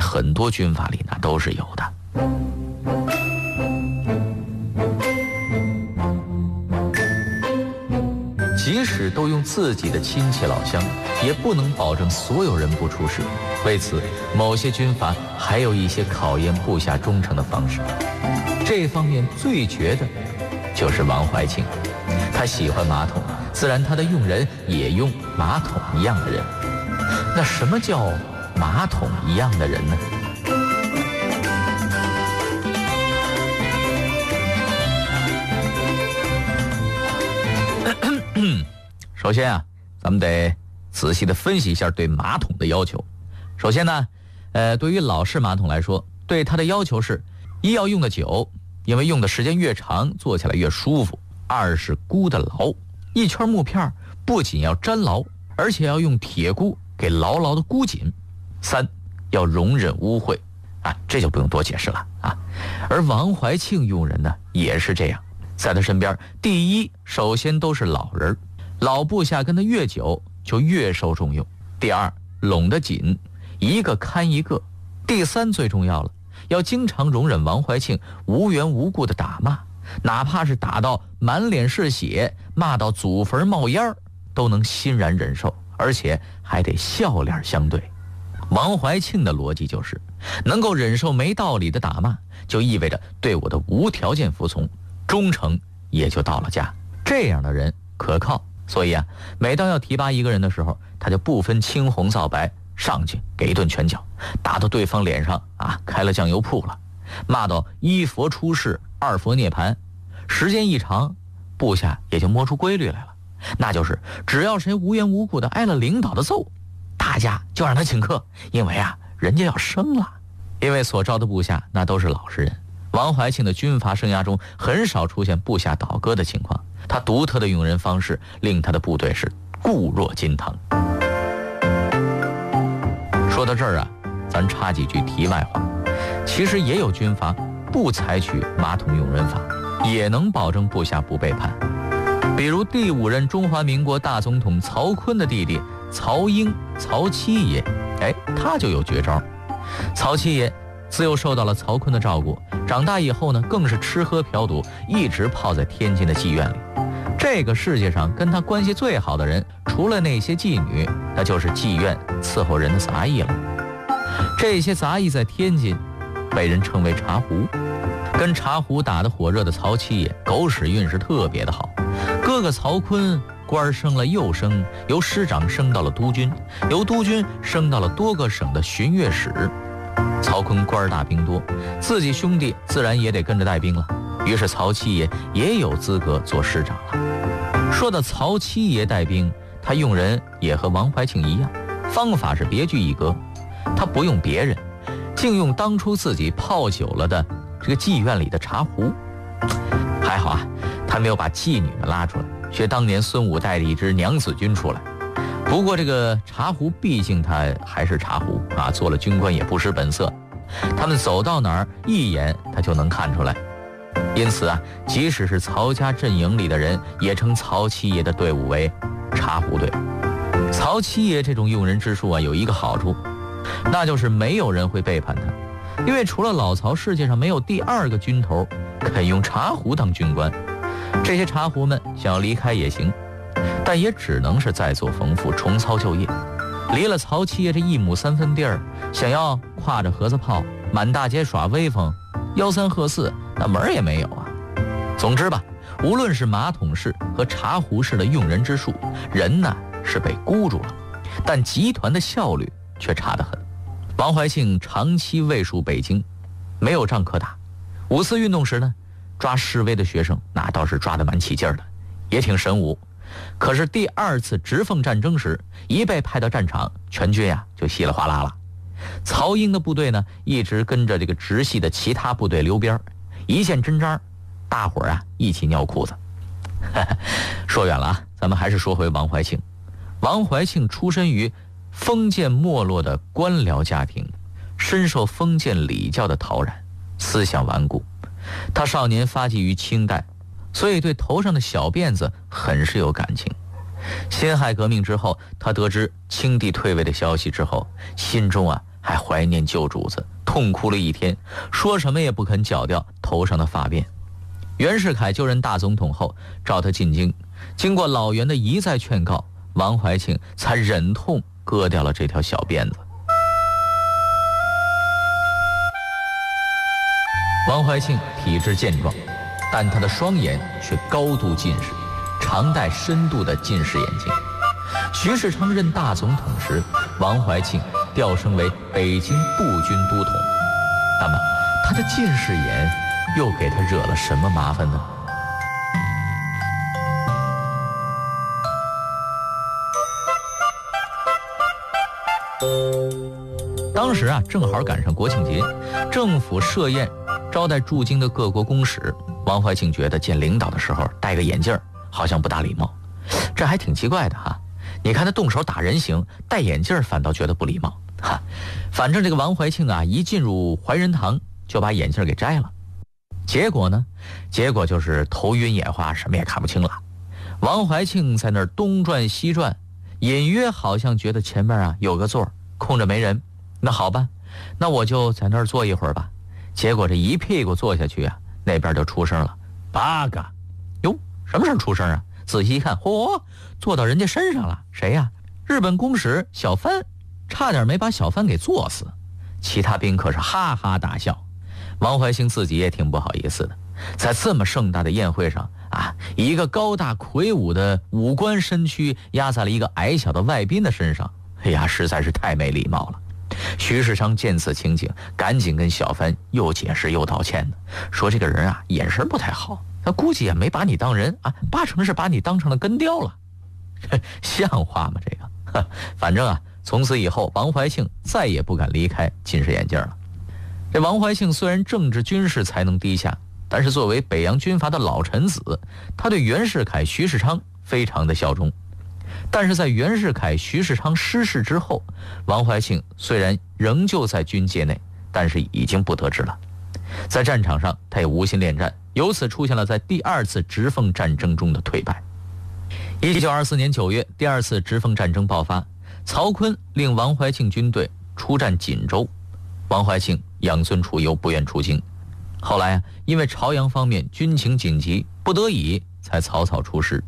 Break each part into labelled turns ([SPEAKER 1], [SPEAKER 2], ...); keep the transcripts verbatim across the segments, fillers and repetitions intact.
[SPEAKER 1] 很多军阀里那都是有的。即使都用自己的亲戚老乡，也不能保证所有人不出事。为此，某些军阀还有一些考验部下忠诚的方式。这方面最绝的就是王怀庆，他喜欢马桶，自然他的用人也用马桶一样的人。那什么叫马桶一样的人呢？首先啊，咱们得仔细的分析一下对马桶的要求。首先呢，呃，对于老式马桶来说，对它的要求是：一要用的久，因为用的时间越长，坐起来越舒服；二是箍得牢，一圈木片不仅要粘牢，而且要用铁箍给牢牢的箍紧；三要容忍污秽，啊，这就不用多解释了啊。而王怀庆用人呢，也是这样，在他身边，第一，首先都是老人，老部下跟他越久，就越受重用；第二，拢得紧，一个看一个；第三，最重要了，要经常容忍王怀庆无缘无故的打骂，哪怕是打到满脸是血，骂到祖坟冒烟，都能欣然忍受，而且还得笑脸相对。王怀庆的逻辑就是，能够忍受没道理的打骂，就意味着对我的无条件服从，忠诚也就到了家。这样的人可靠，所以啊，每当要提拔一个人的时候，他就不分青红皂白，上去给一顿拳脚，打到对方脸上啊，开了酱油铺了，骂到一佛出世，二佛涅槃。时间一长，部下也就摸出规律来了，那就是只要谁无缘无故的挨了领导的揍，大家就让他请客，因为啊，人家要升了。因为所招的部下那都是老实人，王怀庆的军阀生涯中很少出现部下倒戈的情况，他独特的用人方式令他的部队是固若金汤。说到这儿啊，咱插几句题外话，其实也有军阀不采取马桶用人法，也能保证部下不背叛。比如第五任中华民国大总统曹锟的弟弟曹英，曹七爷，哎，他就有绝招。曹七爷自幼受到了曹锟的照顾，长大以后呢，更是吃喝嫖赌，一直泡在天津的妓院里。这个世界上跟他关系最好的人，除了那些妓女，那就是妓院伺候人的杂役了。这些杂役在天津被人称为茶壶。跟茶壶打得火热的曹七爷，狗屎运是特别的好。哥哥曹锟官升了又升，由师长升到了督军，由督军升到了多个省的巡阅使。曹锟官大兵多，自己兄弟自然也得跟着带兵了，于是曹七爷也有资格做师长了。说到曹七爷带兵，他用人也和王怀庆一样，方法是别具一格。他不用别人，竟用当初自己泡久了的这个妓院里的茶壶。还好啊，他没有把妓女们拉出来，学当年孙武带的一支娘子军出来。不过这个茶壶毕竟他还是茶壶啊，做了军官也不失本色，他们走到哪儿一眼他就能看出来。因此啊，即使是曹家阵营里的人也称曹七爷的队伍为茶壶队。曹七爷这种用人之术啊，有一个好处，那就是没有人会背叛他，因为除了老曹，世界上没有第二个军头肯用茶壶当军官。这些茶壶们想要离开也行，但也只能是再做缝复，重操旧业。离了曹七爷这一亩三分地儿，想要挎着盒子炮满大街耍威风，吆三喝四，那门儿也没有啊。总之吧，无论是马桶式和茶壶式的用人之术，人呢是被箍住了，但集团的效率却差得很。王怀庆长期卫戍北京，没有仗可打。五四运动时呢，抓示威的学生那倒是抓得蛮起劲儿的，也挺神武。可是第二次直奉战争时，一被派到战场，全军呀就稀里哗啦了。曹英的部队呢，一直跟着这个直系的其他部队溜边，一见真章，大伙儿啊一起尿裤子。说远了啊，咱们还是说回王怀庆。王怀庆出身于封建没落的官僚家庭，深受封建礼教的陶染，思想顽固。他少年发迹于清代，所以对头上的小辫子很是有感情。辛亥革命之后，他得知清帝退位的消息之后，心中啊还还怀念旧主子，痛哭了一天，说什么也不肯绞掉头上的发辫。袁世凯就任大总统后，召他进京，经过老袁的一再劝告，王怀庆才忍痛割掉了这条小辫子。王怀庆体质健壮，但他的双眼却高度近视，常戴深度的近视眼镜。徐世昌任大总统时，王怀庆调升为北京步军都统。那么他的近视眼又给他惹了什么麻烦呢？当时啊，正好赶上国庆节，政府设宴招待驻京的各国公使。王怀庆觉得见领导的时候戴个眼镜好像不大礼貌，这还挺奇怪的哈。你看他动手打人行，戴眼镜反倒觉得不礼貌哈。反正这个王怀庆啊，一进入怀仁堂就把眼镜给摘了，结果呢，结果就是头晕眼花，什么也看不清了。王怀庆在那儿东转西转，隐约好像觉得前面啊有个座空着没人，那好吧，那我就在那儿坐一会儿吧。结果这一屁股坐下去啊，那边就出声了，八个，哟，什么时候出声啊？仔细一看，嚯，坐到人家身上了，谁呀？日本公使小帆，差点没把小帆给坐死。其他宾客是哈哈大笑，王怀庆自己也挺不好意思的，在这么盛大的宴会上啊，一个高大魁梧的五官身躯压在了一个矮小的外宾的身上，哎呀，实在是太没礼貌了。徐世昌见此情景，赶紧跟小帆又解释又道歉的，说这个人啊眼神不太好，他估计也没把你当人啊，八成是把你当成了根雕了。像话吗这个？反正啊，从此以后王怀庆再也不敢离开近视眼镜了。这王怀庆虽然政治军事才能低下，但是作为北洋军阀的老臣子，他对袁世凯、徐世昌非常的效忠。但是在袁世凯、徐世昌失势之后，王怀庆虽然仍旧在军界内，但是已经不得志了。在战场上他也无心恋战，由此出现了在第二次直奉战争中的退败。一九二四年九月，第二次直奉战争爆发，曹锟令王怀庆军队出战锦州，王怀庆养尊处优，不愿出京。后来啊，因为朝阳方面军情紧急，不得已才草草出师。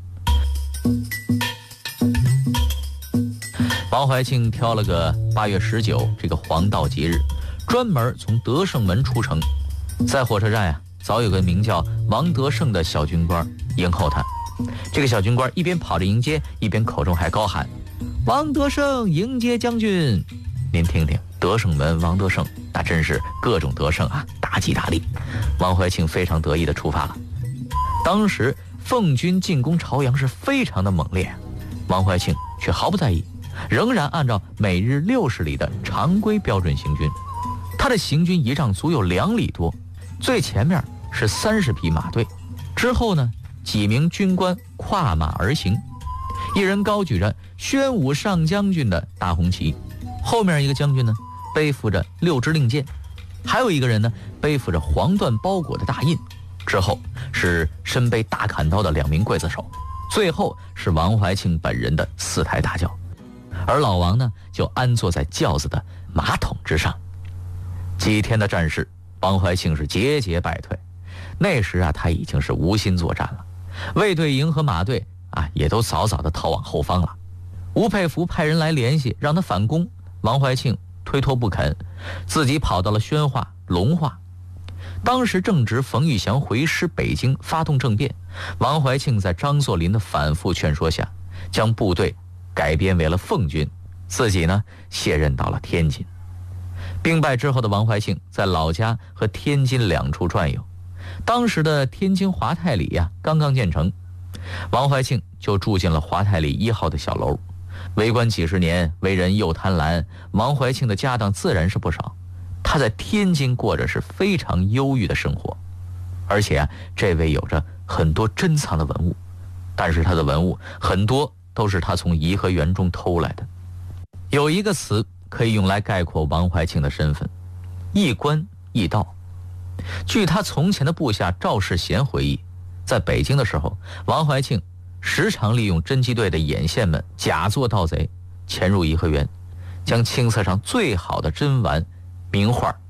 [SPEAKER 1] 王怀庆挑了个八月十九这个黄道吉日，专门从德胜门出城。在火车站呀、啊，早有个名叫王德胜的小军官迎候他。这个小军官一边跑着迎接，一边口中还高喊：“王德胜迎接将军！”您听听，德胜门王德胜，那真是各种得胜啊，大吉大利。王怀庆非常得意地出发了。当时奉军进攻朝阳是非常的猛烈，王怀庆却毫不在意，仍然按照每日六十里的常规标准行军。他的行军仪仗足有两里多，最前面是三十匹马队，之后呢，几名军官跨马而行，一人高举着宣武上将军的大红旗，后面一个将军呢背负着六支令箭，还有一个人呢背负着黄缎包裹的大印，之后是身背大砍刀的两名刽子手，最后是王怀庆本人的四抬大轿，而老王呢就安坐在轿子的马桶之上。几天的战事，王怀庆是节节败退。那时啊，他已经是无心作战了，卫队营和马队啊也都早早的逃往后方了。吴佩孚派人来联系，让他反攻，王怀庆推脱不肯，自己跑到了宣化、隆化。当时正值冯玉祥回师北京发动政变，王怀庆在张作霖的反复劝说下，将部队改编为了奉军，自己呢卸任到了天津。兵败之后的王怀庆在老家和天津两处转悠。当时的天津华泰里呀、啊、刚刚建成，王怀庆就住进了华泰里一号的小楼。为官几十年，为人又贪婪，王怀庆的家当自然是不少。他在天津过着是非常忧郁的生活，而且啊，这位有着很多珍藏的文物，但是他的文物很多都是他从颐和园中偷来的。有一个词可以用来概括王怀庆的身份：一官一盗。据他从前的部下赵世贤回忆，在北京的时候，王怀庆时常利用侦缉队的眼线们假作盗贼，潜入颐和园， 将青色上最好的珍玩名画